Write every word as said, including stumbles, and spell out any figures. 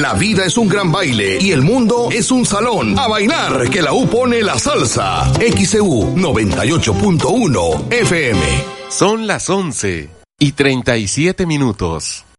La vida es un gran baile y el mundo es un salón. A bailar, que la U pone la salsa. X C U noventa y ocho punto uno F M. Son las once y treinta y siete minutos.